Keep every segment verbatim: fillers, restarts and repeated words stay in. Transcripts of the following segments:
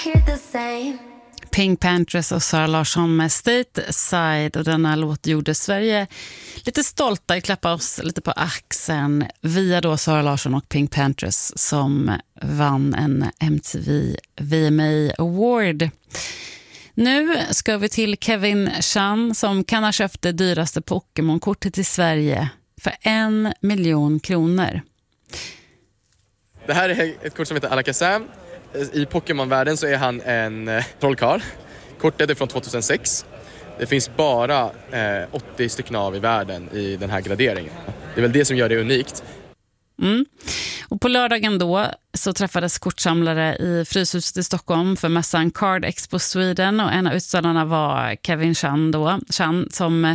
hear the same. Pink Panthers och Sara Larsson med Stateside, och denna låt gjorde Sverige lite stolta, klappa oss lite på axeln via då Sara Larsson och Pink Panthers som vann en M T V V M A Award. Nu ska vi till Kevin Chan som kan ha köpt det dyraste Pokémon-kortet i Sverige för en miljon kronor. Det här är ett kort som heter Alakazam. I Pokémon-världen så är han en trollkarl. Kortet är från tjugohundrasex. Det finns bara eh, åttio stycken av i världen i den här graderingen. Det är väl det som gör det unikt. Mm. Och på lördagen då så träffades kortsamlare i Fryshuset i Stockholm för mässan Card Expo Sweden, och en av utställarna var Kevin Chan då, Chan som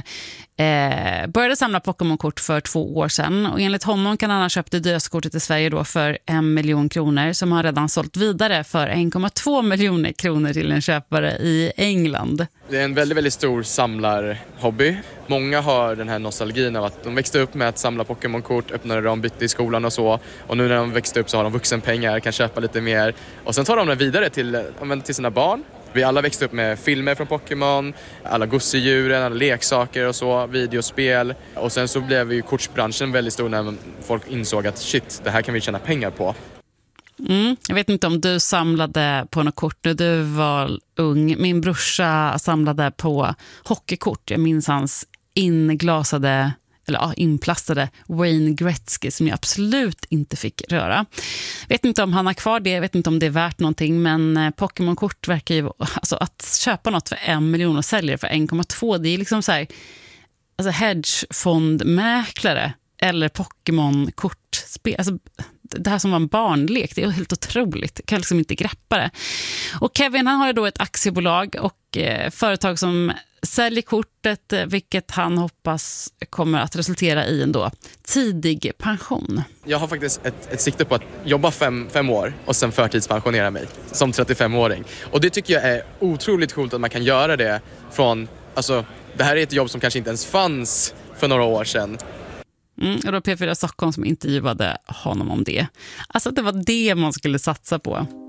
eh, började samla Pokémon-kort för två år sedan, och enligt honom kan han ha köpt det dyraste kortet i Sverige då för en miljon kronor som han redan sålt vidare för en komma två miljoner kronor till en köpare i England. Det är en väldigt, väldigt stor samlarhobby. Många har den här nostalgin av att de växte upp med att samla Pokémon-kort, öppnade dem, bytte i skolan och så. Och nu när de växte upp så har de vuxenpengar, kan köpa lite mer. Och sen tar de det vidare till, till sina barn. Vi alla växte upp med filmer från Pokémon, alla gosedjuren, alla leksaker och så, videospel. Och sen så blev ju kortsbranschen väldigt stor när folk insåg att shit, det här kan vi tjäna pengar på. Mm, jag vet inte om du samlade på något kort när du var ung. Min brorsa samlade på hockeykort. Jag minns hans inglasade, eller ja, inplastade Wayne Gretzky som jag absolut inte fick röra. Jag vet inte om han har kvar det, jag vet inte om det är värt någonting, men Pokémon-kort verkar ju, alltså att köpa något för en miljon och sälja för en komma två, det är liksom så här, alltså hedgefondmäklare eller Pokémon-kortspel, alltså det här som var en barnlek, det är helt otroligt. Jag kan liksom inte greppa det. Och Kevin, han har ju då ett aktiebolag och eh, företag som säljer kortet, vilket han hoppas kommer att resultera i en då tidig pension. Jag har faktiskt ett, ett sikte på att jobba fem, fem år och sen förtidspensionera mig som trettiofem-åring. Och det tycker jag är otroligt coolt att man kan göra det från, alltså det här är ett jobb som kanske inte ens fanns för några år sedan. Mm, och då P fyra Stockholm som intervjuade honom om det. Alltså det var det man skulle satsa på.